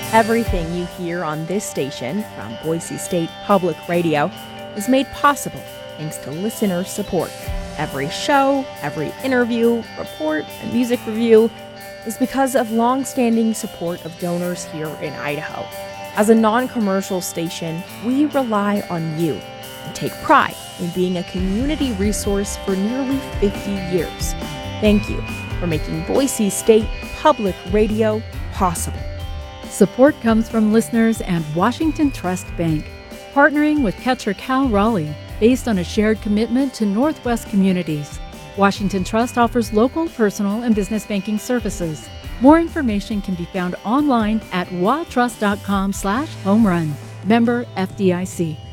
Everything you hear on this station from Boise State Public Radio is made possible thanks to listener support. Every show, every interview, report, and music review is because of long-standing support of donors here in Idaho. As a non-commercial station, we rely on you and take pride in being a community resource for nearly 50 years. Thank you for making Boise State Public Radio possible. Support comes from listeners and Washington Trust Bank, partnering with Ketcher Cal Raleigh, based on a shared commitment to Northwest communities. Washington Trust offers local, personal, and business banking services. More information can be found online at watrust.com/homerun. Member FDIC.